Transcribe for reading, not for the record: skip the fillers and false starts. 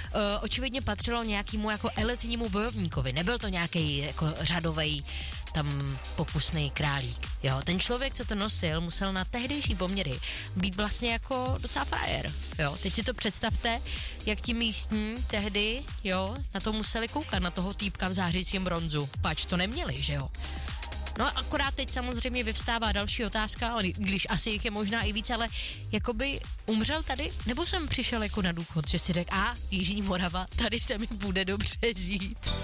očividně patřilo nějakému jako elitnímu bojovníkovi, nebyl to nějaký jako řadovej tam pokusný králík. Jo, ten člověk, co to nosil, musel na tehdejší poměry být vlastně jako docela frajer. Jo, teď si to představte, jak ti místní tehdy, jo, na to museli koukat, na toho týpka v zářícím bronzu. Pač to neměli, že jo. No akorát teď samozřejmě vyvstává další otázka, když asi jich je možná i víc, ale jakoby umřel tady, nebo jsem přišel jako na důchod, že si řekl, Jižní Morava, tady se mi bude dobře žít.